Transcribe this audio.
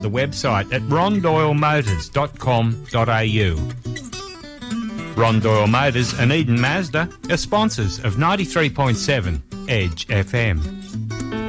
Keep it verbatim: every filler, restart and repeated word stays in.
the website at ron doyle motors dot com dot a u. Ron Doyle Motors and Eden Mazda are sponsors of ninety-three point seven Edge F M.